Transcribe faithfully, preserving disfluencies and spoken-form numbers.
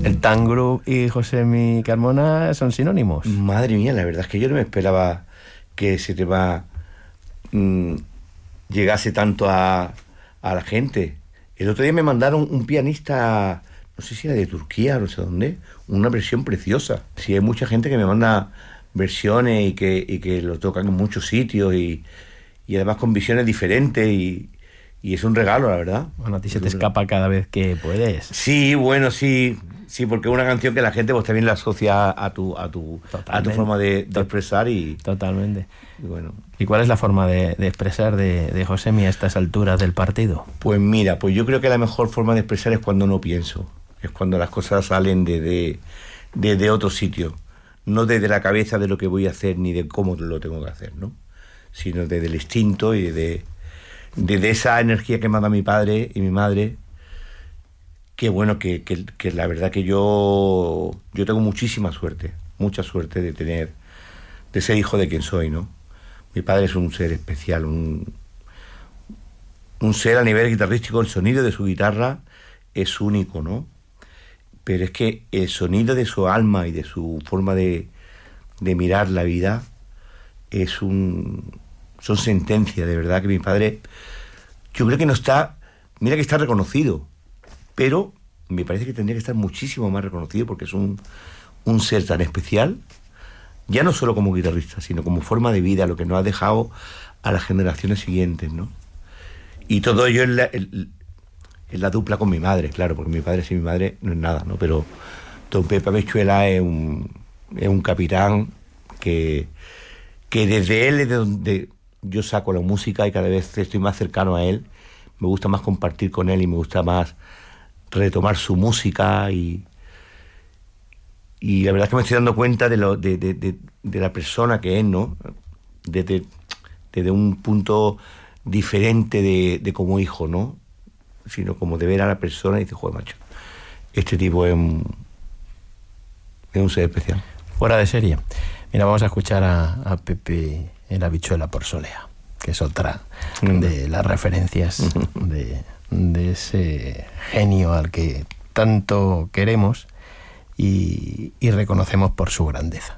El Tangro y Josemi Carmona son sinónimos. Madre mía, la verdad es que yo no me esperaba que ese tema mmm, llegase tanto a, a la gente. El otro día me mandaron un pianista, no sé si era de Turquía, no sé dónde, una versión preciosa. Sí, hay mucha gente que me manda versiones y que, y que lo tocan en muchos sitios y, y además con visiones diferentes y, y es un regalo, la verdad. Bueno, a ti se te escapa cada vez que puedes. Sí, bueno, sí, sí, porque es una canción que la gente pues también la asocia a tu, a tu, a tu forma de, de expresar y... Totalmente. Y bueno. ¿Y cuál es la forma de, de expresar de, de Josemi a estas alturas del partido? Pues mira, pues yo creo que la mejor forma de expresar es cuando no pienso. Es cuando las cosas salen desde de, de, de otro sitio. No desde la cabeza de lo que voy a hacer ni de cómo lo tengo que hacer, ¿no? Sino desde el instinto y de, de, de esa energía que me da mi padre y mi madre. Que bueno, que, que, que la verdad que yo, yo tengo muchísima suerte, mucha suerte de tener, de ser hijo de quien soy, ¿no? Mi padre es un ser especial, un, un ser a nivel guitarrístico, el sonido de su guitarra es único, ¿no? Pero es que el sonido de su alma y de su forma de, de mirar la vida es un, son sentencias, de verdad, que mi padre, yo creo que no está, mira que está reconocido, pero me parece que tendría que estar muchísimo más reconocido porque es un, un ser tan especial, ya no solo como guitarrista, sino como forma de vida, lo que nos ha dejado a las generaciones siguientes, ¿no? Y todo ello en la, en, en la dupla con mi madre, claro, porque mi padre sin mi madre no es nada, ¿no? Pero don Pepe Amechuela es un, es un capitán que, que desde él es de donde yo saco la música y cada vez estoy más cercano a él. Me gusta más compartir con él y me gusta más retomar su música y... Y la verdad es que me estoy dando cuenta de, lo, de, de, de, de la persona que es, ¿no? Desde, desde un punto diferente de, de como hijo, ¿no? Sino como de ver a la persona y decir, joder, macho, este tipo es un, es un ser especial. Fuera de serie. Mira, vamos a escuchar a, a Pepe el Habichuela por Solea, que es otra mm. de las referencias mm-hmm. de, de ese genio al que tanto queremos y, y reconocemos por su grandeza.